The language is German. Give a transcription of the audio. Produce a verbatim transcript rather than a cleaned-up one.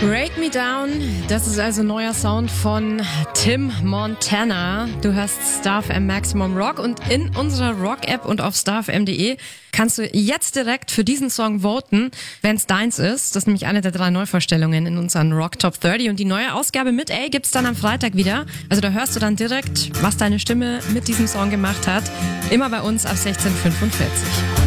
Break Me Down, das ist also neuer Sound von Tim Montana. Du hörst Star F M Maximum Rock und in unserer Rock-App und auf star f m punkt d e kannst du jetzt direkt für diesen Song voten, wenn es deins ist. Das ist nämlich eine der drei Neuvorstellungen in unseren Rock Top dreißig und die neue Ausgabe mit A gibt's dann am Freitag wieder. Also da hörst du dann direkt, was deine Stimme mit diesem Song gemacht hat. Immer bei uns ab sechzehn Uhr fünfundvierzig.